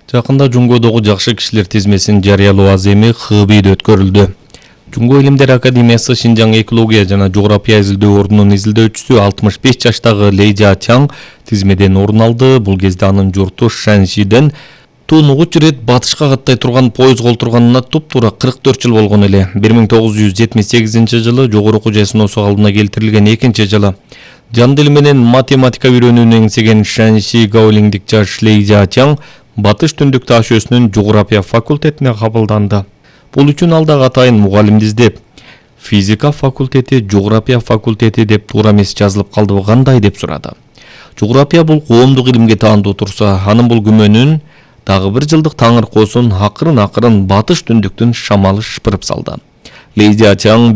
Жакында Жунгодогу жакшы кишилер тизмесин жарыялоо аземи ХБИде өткөрүлдү. Жунго илимдер академиясы Шинжаң экология жана жография изилдөө ордунун изилдөөчүсү 65 жаштагы Лейжа Чаң тизмеден орун алды. Бул кезде анын журту Шаншиден тунугуч рет батышка каттай турган поезд колтурганына туп-туура 44 жыл болгон эле. 1978-жылы жогору окуу жайсыноосу алдына келтирилген экинчи жылы. Жан дили менен математика үйрөнүүнү эңсеген Шанши гаолиңдик жаш Лейжа Чаң Батыш түндүк таш өсүнүн жография факультетине кабылданды. Бул үчүн ал дагы атайын мугалимди издеп, физика факультети, жография факультети деп туура эмес жазылып калдыбы кандай деп сурады. Жография бул коомдук илимге таандуу турса, анын бул күмөнүн дагы бир жылдык таңыркоосун акырын батыш түндүктүн шамалы шыпырып салды. Лейжа Чаң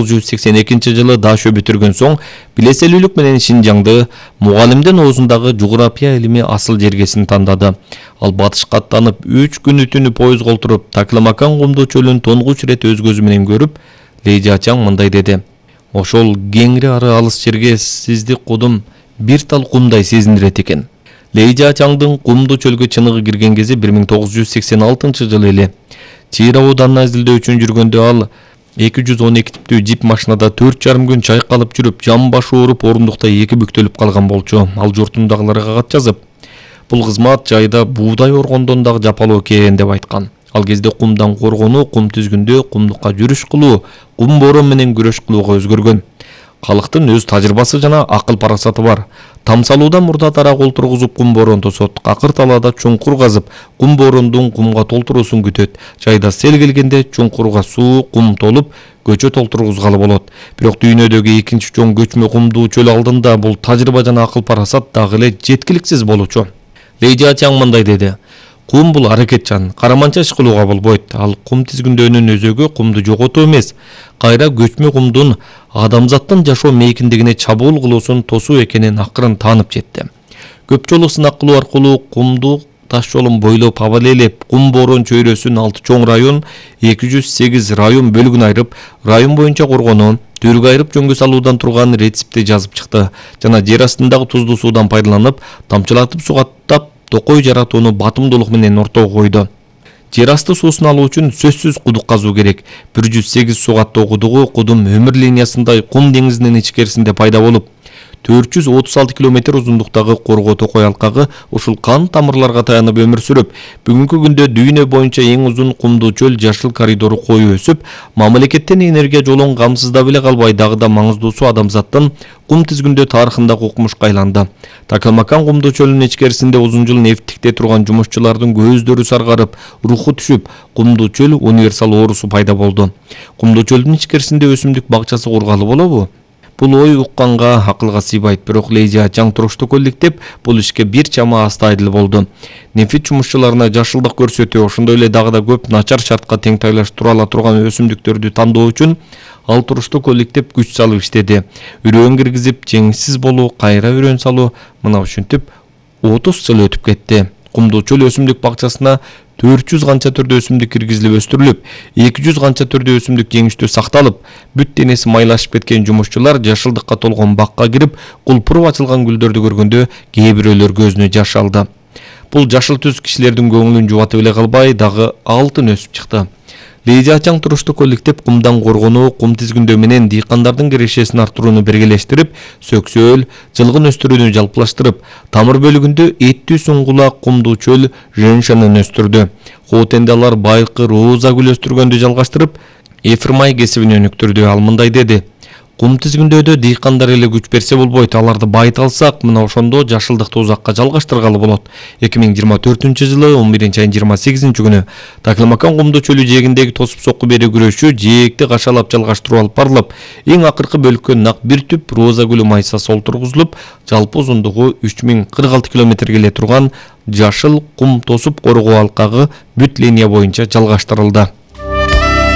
1982 жылы Дашө бүтүргөн соң билеселүүлүк менен Шинжаңды мугалимдин оозундагы жография илими асыл жергесин тандады. Ал батышка аттанып 3 күн түнү поезд колтуруп, Такламакан кумдуу чөлүн тонгуч рет өз көзү менен көрүп, Лейжа Чаң мындай деди: "Ошол кеңири ары алыс жерге сизди кудум бир тал кумдай сезиндирет экен." Лейжа Чаңдын кумдуу чөлгө чыныгы кирген кези 1986 жылы эле. Чийир абуданына изилдөө үчүн жүргөндө ал 212 типтүү джип машинада 4,5 күн чайкалып жүрүп, жан башы ооруп, орундукта 2 бүктөлүп калган болчу. Ал журтундагыларга кат жазып, бул кызмат жайда буудай оргондон дагы жапалуу экен деп айткан. Ал кезде кумдан коргонуу, кум түзгүндө кумдукка жүрүш кылуу, кум борон менен күрөш кылууга өзгөргөн. Калктын өз тажрыйбасы жана акыл парасаты бар. Тамсалуудан мурда тарак олтургузуп кум борон тосот. Акыр талаада чуңкур казып, кум борондун кумга толтуруусун күтөт. Жайда сел келгенде чуңкурга суу, кум толуп, көчө толтургузгалы болот. Бирок дүйнөдөгү экинчи чоң көчмө кумдуу чөл алдында бул тажрыйба жана акыл парасат дагы эле жеткиликсиз болчу. Лейжа Чаң мындай деди: "Кум бул аракетчан, караманча иш кылууга болбойт. Ал кум тизгүндөөнүн өзөгү кумду жоготуу эмес, кайра көчмө кумдун адамзаттын жашоо мейкиндигине чабуул кылуусун тосуу экенин акырын таанып жетти. Көп жолу сынак кылуу аркылуу кумду таш жолун бойлоп абалелеп, кум борон чөйрөсүн 6 чоң район, 208 район бөлүгүн айырып, район боюнча коргонуу, түргө айырып жөнгө салуудан турган рецепти жазып чыкты жана жер астындагы туздуу суудан пайдаланып, тамчылатып сугаттап, токой жаратууну батымдуулук менен ортого койду. Жер асты суусун алуу үчүн сөзсүз кудук казуу керек. 108 сугаттоо кудугу кудум өмүр линиясындай кум деңизинин ичкерисинде пайда болуп, 436 километр узундуктагы коргоо токой алкагы ушул кан тамырларга таянып өмүр сүрүп, бүгүнкү күндө дүйнө боюнча эң узун кумдуу чөл жашыл коридору коюу өсүп, мамлекеттен энергия жолун камсыздап эле калбай, дагы да маңыздуусу адамзаттын кум тизгүндөө тарыхындагы укмушка айланды. Такламакан кумдуу чөлүнүн ичкерисинде узун жыл нефтикте турган жумушчулардын көздөрү саргарып, руху түшүп, кумдуу чөл универсал оорусу пайда болду. Кумдуу чөлдүн ичкерисинде өсүмдүк бакчасы кургалы болобу? Бул ой укканга акылга сыйбайт, бирок Лейжа Чаң туруштук коллектив бул ишке бир чама астайдыл болду. Нефит жумушчуларына жашылдык көрсөтүү, ошондой эле дагы да көп начар шартка теңтайлаштыра ала турган өсүмдүктөрдү тандоо үчүн ал туруштук коллектив күч салып иштеди. Үрөөн киргизип, жеңсиз болуу, кайра үрөөн салуу, мына ушинтип 30 жыл өтүп кетти. Кумдуу чөл өсүмдүк бакчасына 400 канча түрдө өсүмдүк киргизилип өстүрүлүп, 200 канча түрдө өсүмдүк жеңиштүү сакталып, бүт денеси майлашып кеткен жумушчулар жашылдыкка толгон бакка кирип, кулпуруп ачылган гүлдөрдү көргөндө кээ бирөөлөр көзүнө жаш алды. Бул жашыл түс кишилердин көңүлүн жубатып эле калбай, дагы алтын өсүп чыкты. Лейжа Чаң туруштук коллектив кумдан коргонуу, кум тизгүндөө менен дыйкандардын кирешесин арттырууну бергелештирип, сөксөөл, жылгын өстүрүүнү жалпылаштырып, тамыр бөлүгүндө эттүү суңгулак кумдуу чөл женшанын өстүрдү. Хотенде алар байыркы роза гүл өстүргөндү жалгаштырып, эфирмай кесибин өнүктүрдү. Ал мындай деди: "Кум тизгүндөөдө дыйкандар эле күч берсе болбойт, аларды байыта алсак, мына ошондо жашылдыкты узакка жалгаштыргалы болот." 2024 жылы 11 айдын 28 күнү Такламакан кумдуу чөлү жээгиндеги тосуп сокку берүү күрөшү жээкти кашалап жалгаштыруу алып барылып, эң акыркы бөлүккө нак бир түп роза гүлү майсасы олтургузулуп, жалпы узундугу 3046 километрге эле турган жашыл кум тосуп коргоо алкагы бүт линия боюнча жалгаштырылды.